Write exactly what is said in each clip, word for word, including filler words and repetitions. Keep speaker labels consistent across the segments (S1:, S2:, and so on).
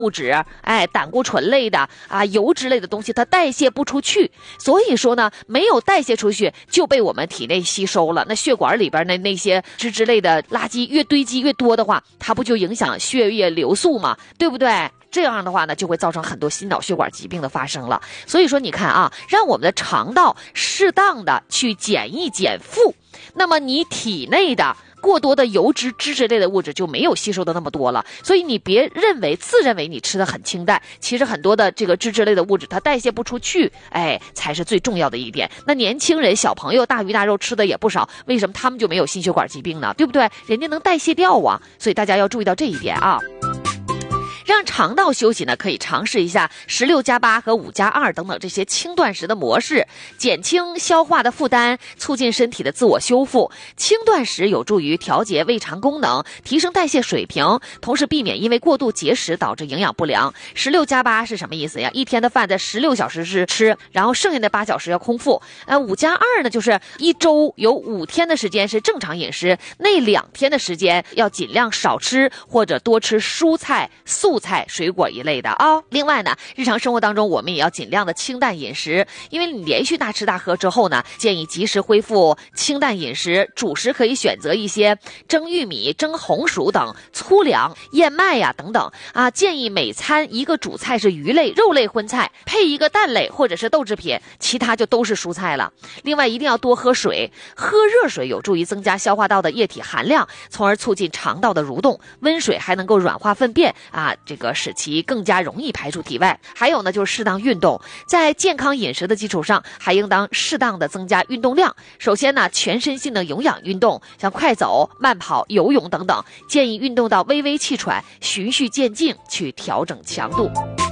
S1: 物质，哎，胆固醇类的啊，油脂类的东西，它代谢不出去，所以说呢，没有代谢出去就被我们体内吸收了。那血管里边的那些脂质类的垃圾越堆积越多的话，它不就影响血液流速吗？对不对？这样的话呢，就会造成很多心脑血管疾病的发生了。所以说，你看啊，让我们的肠道适当的去减一减负，那么你体内的过多的油脂、脂质类的物质就没有吸收的那么多了。所以你别认为自认为你吃的很清淡，其实很多的这个脂质类的物质它代谢不出去，哎，才是最重要的一点。那年轻人、小朋友大鱼大肉吃的也不少，为什么他们就没有心血管疾病呢？对不对？人家能代谢掉啊。所以大家要注意到这一点啊。让肠道休息呢，可以尝试一下十六加八和五加二等等这些轻断食的模式，减轻消化的负担，促进身体的自我修复。轻断食有助于调节胃肠功能，提升代谢水平，同时避免因为过度节食导致营养不良。十六加八是什么意思呀？一天的饭在十六小时是吃，然后剩下的八小时要空腹。呃，五加二呢，就是一周有五天的时间是正常饮食，那两天的时间要尽量少吃或者多吃蔬菜、素菜、水果一类的啊、哦。另外呢，日常生活当中我们也要尽量的清淡饮食，因为你连续大吃大喝之后呢，建议及时恢复清淡饮食。主食可以选择一些蒸玉米、蒸红薯等粗粮、燕麦呀、等等啊。建议每餐一个主菜是鱼类、肉类荤菜，配一个蛋类或者是豆制品，其他就都是蔬菜了。另外一定要多喝水，喝热水有助于增加消化道的液体含量，从而促进肠道的蠕动。温水还能够软化粪便啊，这个使其更加容易排出体外。还有呢，就是适当运动，在健康饮食的基础上，还应当适当的增加运动量。首先呢，全身性的有氧运动，像快走、慢跑、游泳等等，建议运动到微微气喘，循序渐进去调整强度。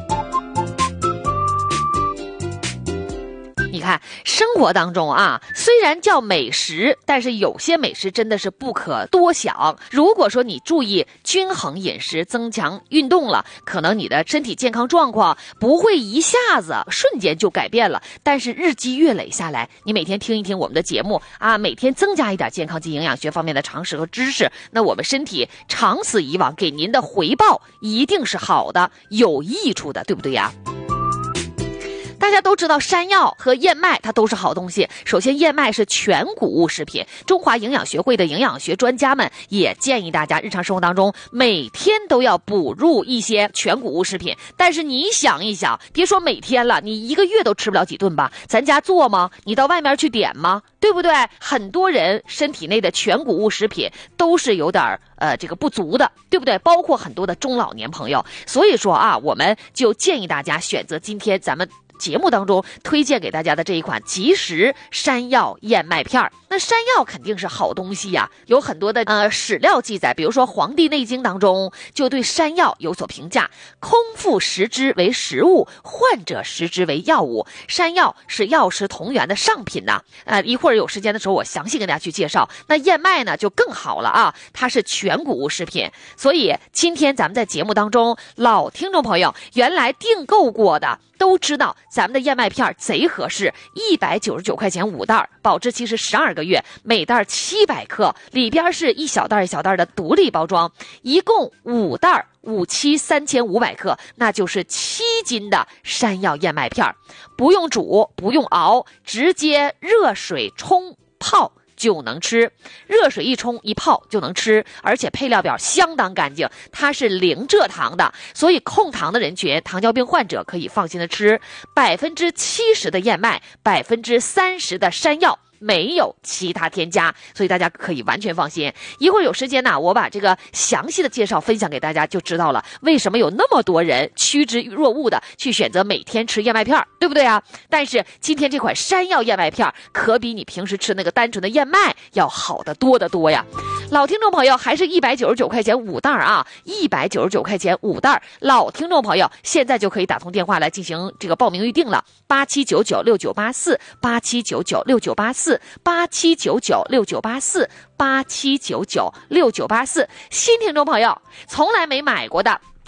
S1: 你看，生活当中啊，虽然叫美食，但是有些美食真的是不可多想。如果说你注意均衡饮食，增强运动了，可能你的身体健康状况不会一下子瞬间就改变了，但是日积月累下来，你每天听一听我们的节目啊，每天增加一点健康及营养学方面的常识和知识，那我们身体长此以往给您的回报一定是好的，有益处的，对不对呀？大家都知道山药和燕麦它都是好东西。首先，燕麦是全谷物食品，中华营养学会的营养学专家们也建议大家日常生活当中每天都要补入一些全谷物食品。但是你想一想，别说每天了，你一个月都吃不了几顿吧？咱家做吗？你到外面去点吗？对不对？很多人身体内的全谷物食品都是有点呃这个不足的，对不对？包括很多的中老年朋友。所以说啊，我们就建议大家选择今天咱们节目当中推荐给大家的这一款即食山药燕麦片。那山药肯定是好东西呀，有很多的呃史料记载，比如说《黄帝内经》当中就对山药有所评价：空腹食之为食物，患者食之为药物。山药是药食同源的上品呐、啊。呃，一会儿有时间的时候我详细跟大家去介绍。那燕麦呢就更好了啊，它是全谷物食品。所以今天咱们在节目当中，老听众朋友原来订购过的都知道咱们的燕麦片贼合适，一百九十九块钱五袋，保质期是十二个月，每袋七百克，里边是一小袋一小袋的独立包装，一共五袋，五七三千五百克，那就是七斤的山药燕麦片，不用煮，不用熬，直接热水冲泡就能吃，热水一冲一泡就能吃，而且配料表相当干净，它是零蔗糖的，所以控糖的人群、糖尿病患者可以放心的吃。百分之七十的燕麦，百分之三十的山药，没有其他添加，所以大家可以完全放心。一会儿有时间呢，我把这个详细的介绍分享给大家，就知道了为什么有那么多人趋之若鹜的去选择每天吃燕麦片，对不对啊？但是今天这款山药燕麦片可比你平时吃那个单纯的燕麦要好得多得多呀。老听众朋友还是一百九十九块钱五袋啊，一百九十九块钱五袋。老听众朋友现在就可以打通电话来进行这个报名预定了，八七九九六九八四，八七九九六九八四，八七九九六九八四，八七九九六九八四。新听众朋友从来没买过的，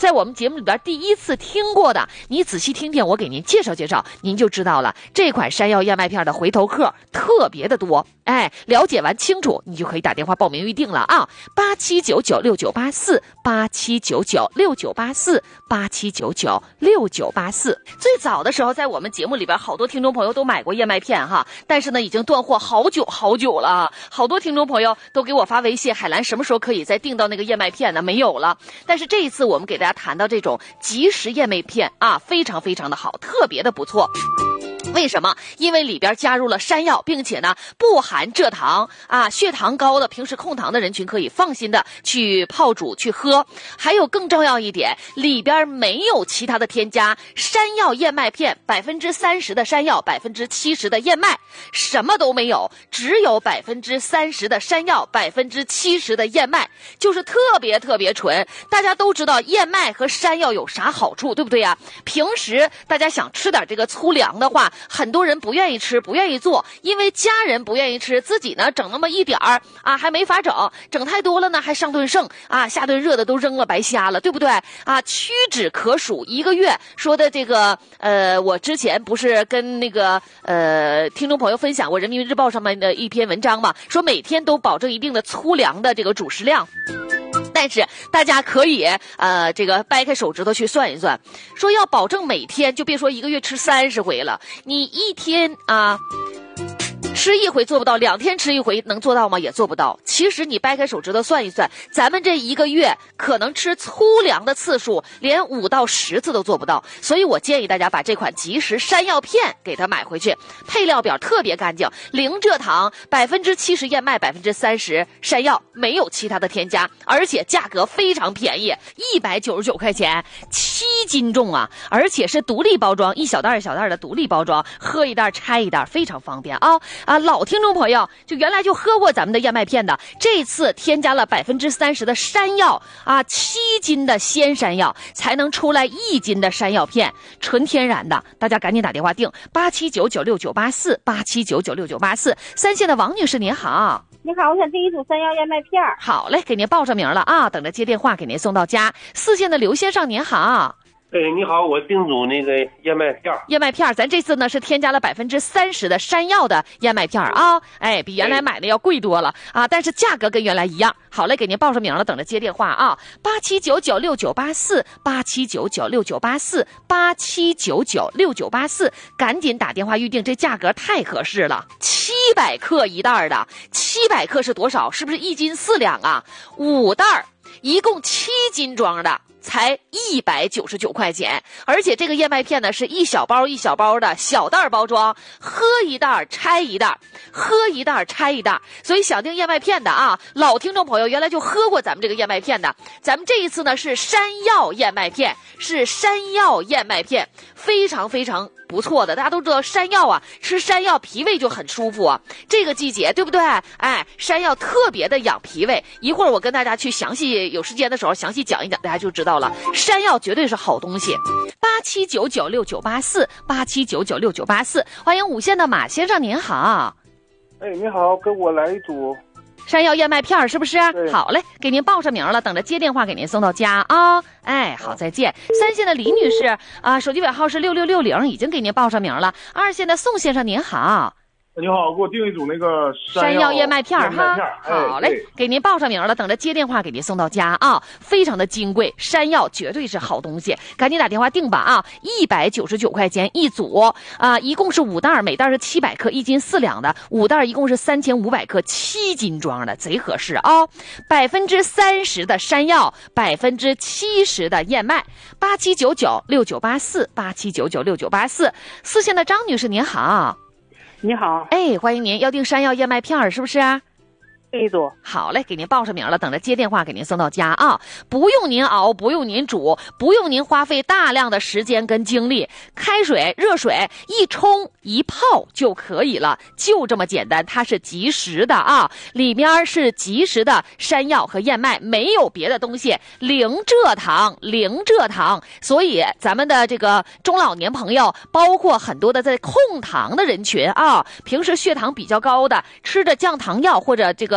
S1: 在我们节目里边第一次听过的，你仔细听听，我给您介绍介绍，您就知道了。这款山药燕麦片的回头客特别的多，哎，了解完清楚，你就可以打电话报名预定了啊，八七九九六九八四，八七九九六九八四，八七九九六九八四。最早的时候，在我们节目里边，好多听众朋友都买过燕麦片哈，但是呢，已经断货好久好久了，好多听众朋友都给我发微信，海兰什么时候可以再订到那个燕麦片呢？没有了。但是这一次我们给大家谈到这种即食燕麦片啊，非常非常的好，特别的不错。为什么？因为里边加入了山药，并且呢不含蔗糖啊，血糖高的、平时控糖的人群可以放心的去泡煮去喝。还有更重要一点，里边没有其他的添加，山药燕麦片百分之三十的山药，百分之七十的燕麦，什么都没有，只有百分之三十的山药，百分之七十的燕麦，就是特别特别纯。大家都知道燕麦和山药有啥好处，对不对呀？平时大家想吃点这个粗粮的话，很多人不愿意吃，不愿意做，因为家人不愿意吃，自己呢整那么一点儿啊，还没法整，整太多了呢还上顿剩啊，下顿热的都扔了白瞎了，对不对啊？屈指可数一个月说的这个呃，我之前不是跟那个呃听众朋友分享过人民日报上面的一篇文章嘛，说每天都保证一定的粗粮的这个主食量。但是大家可以呃这个掰开手指头去算一算，说要保证每天，就别说一个月吃三十回了，你一天啊吃一回做不到，两天吃一回能做到吗？也做不到。其实你掰开手指头算一算，咱们这一个月可能吃粗粮的次数连五到十次都做不到。所以我建议大家把这款即食山药片给它买回去，配料表特别干净，零蔗糖，百分之七十燕麦，百分之三十山药，没有其他的添加，而且价格非常便宜，一百九十九块钱，七斤重啊！而且是独立包装，一小袋一小袋的独立包装，喝一袋拆一袋，非常方便啊！啊，老听众朋友就原来就喝过咱们的燕麦片的，这次添加了百分之三十的山药啊，七斤的鲜山药才能出来一斤的山药片，纯天然的，大家赶紧打电话订八七九九六九八四，八七九九六九八四。三线的王女士您好。
S2: 你好，我想订一组山药燕麦片。
S1: 好嘞，给您报上名了啊，等着接电话给您送到家。四线的刘先生您好。
S3: 哎，你好，我订组那个燕麦片。
S1: 燕麦片，咱这次呢是添加了百分之三十的山药的燕麦片啊，哎，比原来买的要贵多了啊，但是价格跟原来一样。好嘞，给您报上名了，等着接电话啊，八七九九六九八四，八七九九六九八四，八七九九六九八四，赶紧打电话预定，这价格太合适了，七百克一袋的，七百克是多少？是不是一斤四两啊？五袋，一共七斤装的。才一百九十九块钱，而且这个燕麦片呢是一小包一小包的小袋包装，喝一袋拆一袋，喝一袋拆一袋。所以想订燕麦片的啊，老听众朋友原来就喝过咱们这个燕麦片的，咱们这一次呢是山药燕麦片，是山药燕麦片，非常非常不错的。大家都知道山药啊，吃山药脾胃就很舒服啊，这个季节对不对？哎，山药特别的养脾胃，一会儿我跟大家去详细有时间的时候详细讲一讲，大家就知道了，山药绝对是好东西。八七九九六九八四，八七九九六九八四，欢迎五线的马先生您好。
S4: 哎，你好，给我来一组
S1: 山药燕麦片是不是？好嘞，给您报上名了，等着接电话给您送到家啊。哎，好，再见。三线的李女士啊，手机尾号是六六六零，已经给您报上名了。二线的宋先生您好。
S4: 你好，给我订一组那个
S1: 山药燕麦片哈。好嘞，
S4: 哎，
S1: 给您报上名了，等着接电话给您送到家啊，非常的金贵，山药绝对是好东西，赶紧打电话订吧啊，一百九十九块钱一组啊，一共是五袋，每袋是七百克，一斤四两的，五袋一共是三千五百克，七斤装的，贼合适啊！百分之三十的山药，百分之七十的燕麦，八七九九六九八四，八七九九六九八四。四线的张女士您好。
S2: 你好，
S1: 哎，欢迎您，要订山药燕麦片是不是？
S2: 这一组
S1: 好嘞，给您报上名了，等着接电话给您送到家啊！不用您熬，不用您煮，不用您花费大量的时间跟精力，开水、热水一冲一泡就可以了，就这么简单。它是即食的啊，里面是即食的山药和燕麦，没有别的东西，零蔗糖，零蔗糖。所以咱们的这个中老年朋友，包括很多的在控糖的人群啊，平时血糖比较高的，吃着降糖药或者这个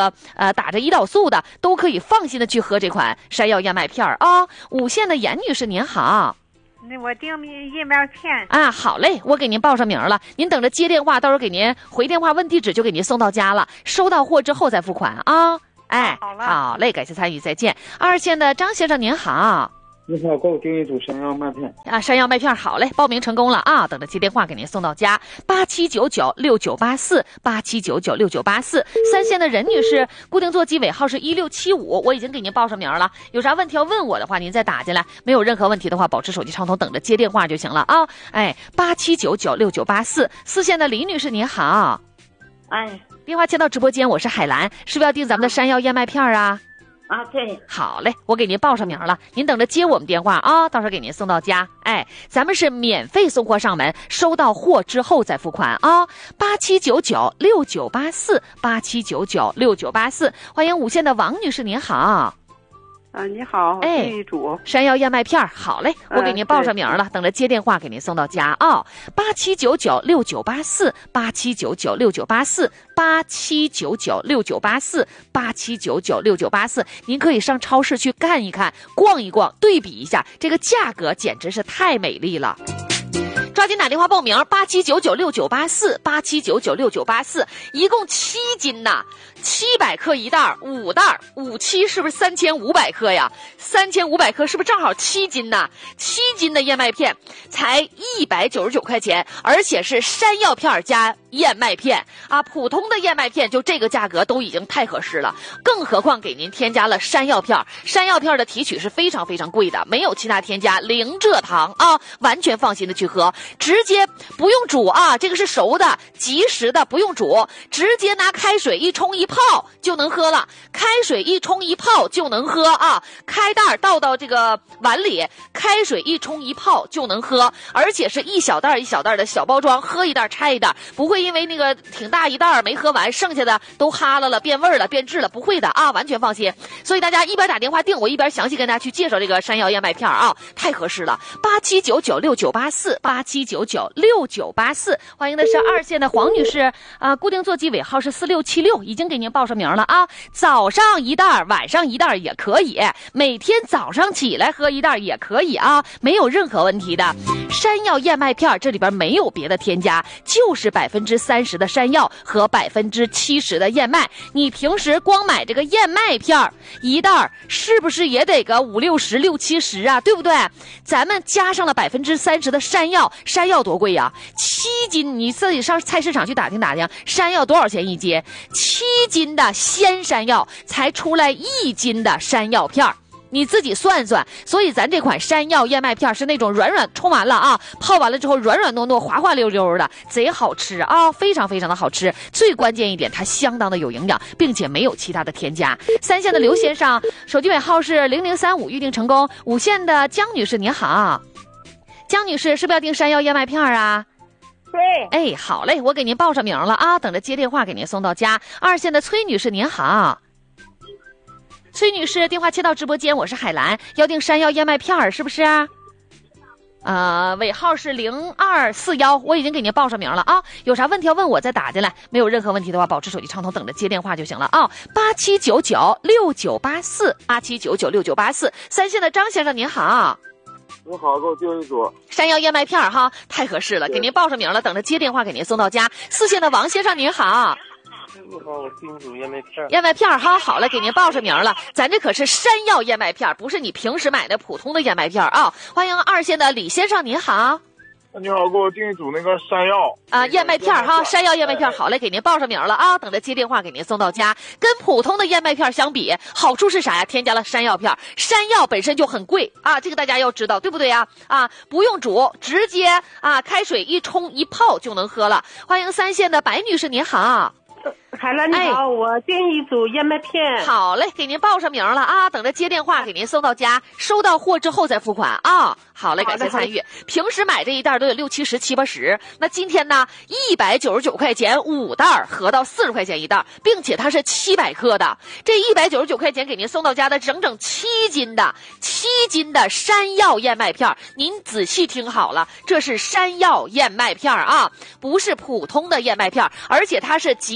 S1: 个呃打着胰岛素的，都可以放心的去喝这款山药燕麦片啊。五线的严女士您好。
S5: 那我订燕麦片
S1: 啊，好嘞，我给您报上名了，您等着接电话，到时候给您回电话问地址，就给您送到家了。收到货之后再付款啊。哎，
S5: 好了，
S1: 好嘞，感谢参与，再见。二线的张先生您好。
S4: 你好，给我订一组山药麦片。
S1: 啊，山药麦片好嘞，报名成功了啊！等着接电话给您送到家，八七九九六九八四，八七九九六九八四。三线的任女士，固定座机尾号是一六七五，我已经给您报上名了。有啥问题要问我的话，您再打进来。没有任何问题的话，保持手机畅通，等着接电话就行了啊！哎，八七九九六九八四。四线的李女士您好，
S2: 哎，
S1: 电话接到直播间，我是海兰，是不是要订咱们的山药燕麦片啊？
S2: 啊，对，
S1: 好嘞，我给您报上名了，您等着接我们电话啊，到时候给您送到家。哎，咱们是免费送货上门，收到货之后再付款啊。八七九九六九八四，八七九九六九八四，欢迎五线的王女士，您好。
S2: 啊，你好，
S1: 哎，
S2: 地主
S1: 山药燕麦片，好嘞，我给您报上名了，
S2: 嗯、
S1: 等着接电话给您送到家啊。八七九九六九八四，八七九九六九八四，八七九九六九八四，八七九九六九八四，您可以上超市去看一看，逛一逛，对比一下，这个价格简直是太美丽了。抓紧打电话报名，八七九九六九八四，八七九九六九八四，一共七斤呐，七百克一袋，五袋，五七是不是三千五百克呀？三千五百克是不是正好七斤呐？七斤的燕麦片才一百九十九块钱，而且是山药片加燕麦片啊！普通的燕麦片就这个价格都已经太合适了，更何况给您添加了山药片，山药片的提取是非常非常贵的，没有其他添加，零蔗糖啊，完全放心的去喝。直接不用煮啊，这个是熟的即食的，不用煮，直接拿开水一冲一泡就能喝了，开水一冲一泡就能喝啊，开袋倒到这个碗里，开水一冲一泡就能喝，而且是一小袋一小袋的小包装，喝一袋拆一袋，不会因为那个挺大一袋没喝完，剩下的都哈了了变味了变质了，不会的啊，完全放心。所以大家一边打电话订，我一边详细跟大家去介绍这个山药燕麦片啊，太合适了。八七九九六九八四，八七九九六九八四，欢迎的是二线的黄女士啊，固定座机尾号是四六七六，已经给您报上名了啊。早上一袋，晚上一袋也可以，每天早上起来喝一袋也可以啊，没有任何问题的。山药燕麦片这里边没有别的添加，就是百分之三十的山药和百分之七十的燕麦。你平时光买这个燕麦片一袋，是不是也得个五六十、六七十啊？对不对？咱们加上了百分之三十的山药，山药多贵呀、啊？七斤，你自己上菜市场去打听打听，山药多少钱一斤？七斤的鲜山药才出来一斤的山药片儿。你自己算算，所以咱这款山药燕麦片是那种软软，冲完了啊，泡完了之后软软糯糯、滑滑溜溜的，贼好吃啊，非常非常的好吃。最关键一点，它相当的有营养，并且没有其他的添加。三线的刘先生，手机尾号是零零三五，预定成功。五线的江女士您好，江女士是不是要订山药燕麦片啊？
S2: 对，
S1: 哎，好嘞，我给您报上名了啊，等着接电话给您送到家。二线的崔女士您好。崔女士，电话切到直播间，我是海兰，要订山药燕麦片儿，是不是？呃，尾号是零二四幺，我已经给您报上名了啊。有啥问题要问我，再打进来。没有任何问题的话，保持手机畅通，等着接电话就行了啊。八七九九六九八四，八七九九六九八四。三线的张先生您好。
S4: 你好，给我订一组
S1: 山药燕麦片哈，太合适了，给您报上名了，等着接电话给您送到家。四线的王先生您好。
S3: 你好，我订一组燕麦片。
S1: 燕麦片哈，好了，给您报上名了。咱这可是山药燕麦片，不是你平时买的普通的燕麦片啊。欢迎二线的李先生，您好。
S4: 你好，给我订一组那个山药
S1: 啊，燕麦片哈，山药燕麦片，好嘞，给您报上名了啊，等着接电话给您送到家。跟普通的燕麦片相比，好处是啥呀？添加了山药片，山药本身就很贵啊，这个大家要知道，对不对呀？啊，不用煮，直接啊开水一冲一泡就能喝了。欢迎三线的白女士，您好。
S2: 海兰你好、哎，我订一组燕麦片。
S1: 好嘞，给您报上名了啊，等着接电话给您送到家，收到货之后再付款啊。好嘞，感谢参与。平时买这一袋都有六七十、七八十，那今天呢，一百九十九块钱五袋，合到四十块钱一袋，并且它是七百克的。这一百九十九块钱给您送到家的整整七斤的七斤的山药燕麦片，您仔细听好了，这是山药燕麦片啊，不是普通的燕麦片，而且它是即食的。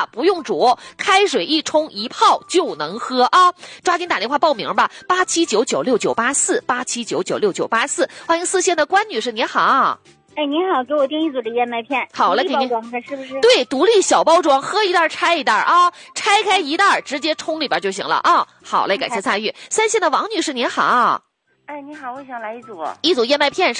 S1: 的，不用煮，开水一冲一泡就能喝啊！抓紧打电话报名吧，八七九九六九八四，八七九九六九八四。欢迎四线的关女士，你好。
S6: 哎，您好，给我订一组的燕麦片。
S1: 好了，给您。
S6: 包装的是不是？
S1: 对，独立小包装，喝一袋拆一袋啊，拆开一袋直接冲里边就行了啊。好嘞，感谢参与。三线的王女士您好。
S7: 哎，你好，我想来一组。
S1: 一组燕麦片。